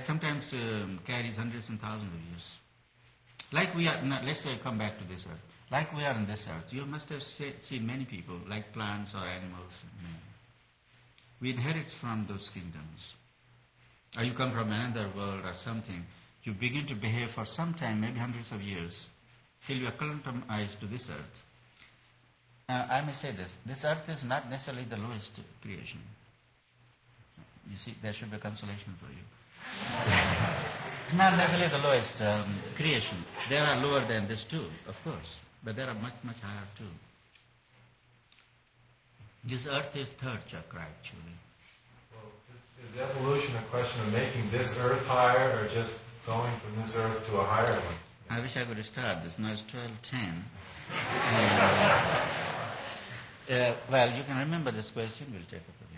sometimes carries hundreds and thousands of years. Like we are, let's say come back to this earth. Like we are on this earth, you must have seen many people, like plants or animals. We inherit from those kingdoms. Or you come from another world or something. You begin to behave for some time, maybe hundreds of years, till you acclimatize to this earth. I may say this earth is not necessarily the lowest creation. You see, there should be a consolation for you. It's not necessarily the lowest creation. There are lower than this too, of course, but there are much, much higher too. This earth is third chakra actually. Well, is evolution a question of making this earth higher or just going from this earth to a higher one? I wish I could start this. Now it's 12:10. Well, you can remember this question. We'll take it.